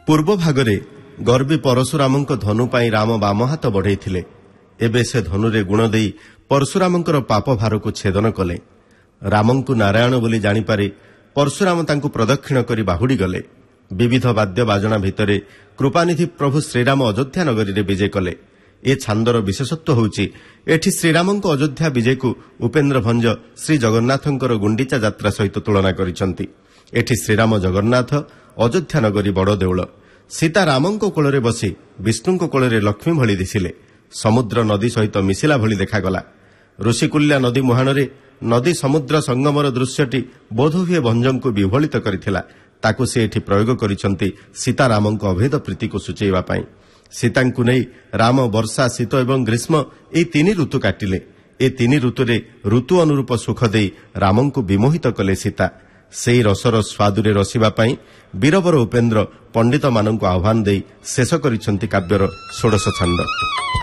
ପୂର୍ବ ଭାଗରେ ଗର୍ବୀ ପରଶୁରାମଙ୍କ ଧନୁ ପାଇଁ ରାମ ବାମ ହାତ ବଢ଼େଇଥିଲେ। ଏବେ ସେ ଧନୁରେ ଗୁଣ ଦେଇ ପରଶୁରାମଙ୍କର ପାପ ଭାରକୁ ଛେଦନ କଲେ। ରାମଙ୍କୁ ନାରାୟଣ ବୋଲି ଜାଣିପାରି ପରଶୁରାମ ତାଙ୍କୁ ପ୍ରଦକ୍ଷିଣ କରି ବାହୁଡ଼ି ଗଲେ। ବିବିଧ ବାଦ୍ୟ ବାଜଣା ଭିତରେ କୃପାନିଧି ପ୍ରଭୁ ଶ୍ରୀରାମ ଅଯୋଧ୍ୟା ନଗରୀରେ ବିଜେ କଲେ। ଏ ଛାନ୍ଦର ବିଶେଷତ୍ୱ ହେଉଛି ଏଠି ଶ୍ରୀରାମଙ୍କ ଅଯୋଧ୍ୟା ବିଜୟକୁ ଉପେନ୍ଦ୍ର ଭଞ୍ଜ ଶ୍ରୀ ଜଗନ୍ନାଥଙ୍କର ଗୁଣ୍ଡିଚା ଯାତ୍ରା ସହିତ ତୁଳନା କରିଛନ୍ତି। ଏଠି ଶ୍ରୀରାମ ଜଗନ୍ନାଥ ଅଯୋଧ୍ୟା ନଗରୀ ବଡ଼ ଦେଉଳ। ସୀତା ରାମଙ୍କ କୋଳରେ ବସି ବିଷ୍ଣୁଙ୍କ କୋଳରେ ଲକ୍ଷ୍ମୀ ଭଳି ଦିଶିଲେ। ସମୁଦ୍ର ନଦୀ ସହିତ ମିଶିଲା ଭଳି ଦେଖାଗଲା। ଋଷିକୁଲ୍ୟା ନଦୀ ମୁହାଣରେ ନଦୀ ସମୁଦ୍ର ସଙ୍ଗମର ଦୃଶ୍ୟଟି ବୋଧହୁଏ ଭଞ୍ଜଙ୍କୁ ବିହ୍ୱଳିତ କରିଥିଲା। ତାକୁ ସେ ଏଠି ପ୍ରୟୋଗ କରିଛନ୍ତି ସୀତାରାମଙ୍କ ଅଭେଦ ପ୍ରୀତିକୁ ସୂଚାଇବା ପାଇଁ। ସୀତାଙ୍କୁ ନେଇ ରାମ ବର୍ଷା, ଶୀତ ଏବଂ ଗ୍ରୀଷ୍ମ ଏହି 3 ଋତୁ କାଟିଲେ। ଏ 3 ଋତୁରେ ଋତୁ ଅନୁରୂପ ସୁଖ ଦେଇ ରାମଙ୍କୁ ବିମୋହିତ କଲେ ସୀତା। ସେହି ରସର ସ୍ୱାଦୁରେ ରସିବା ପାଇଁ ବୀରବର ଉପେନ୍ଦ୍ର ପଣ୍ଡିତମାନଙ୍କୁ ଆହ୍ୱାନ ଦେଇ ଶେଷ କରିଛନ୍ତି କାବ୍ୟର 16 ଛାନ୍ଦ।